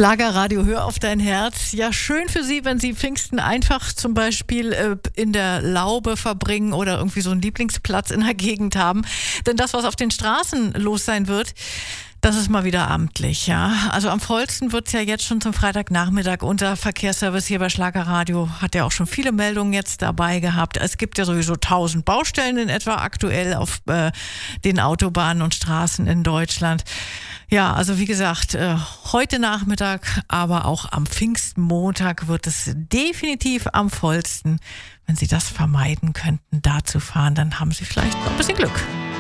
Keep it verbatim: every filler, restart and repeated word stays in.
Schlagerradio, hör auf dein Herz. Ja, schön für Sie, wenn Sie Pfingsten einfach zum Beispiel äh, in der Laube verbringen oder irgendwie so einen Lieblingsplatz in der Gegend haben. Denn das, was auf den Straßen los sein wird, das ist mal wieder amtlich, ja. Also am vollsten wird's ja jetzt schon zum Freitagnachmittag. Unser Verkehrsservice hier bei Schlagerradio hat ja auch schon viele Meldungen jetzt dabei gehabt. Es gibt ja sowieso tausend Baustellen in etwa aktuell auf äh, den Autobahnen und Straßen in Deutschland. Ja, also wie gesagt, äh, heute Nachmittag, aber auch am Pfingstmontag wird es definitiv am vollsten. Wenn Sie das vermeiden könnten, da zu fahren, dann haben Sie vielleicht noch ein bisschen Glück.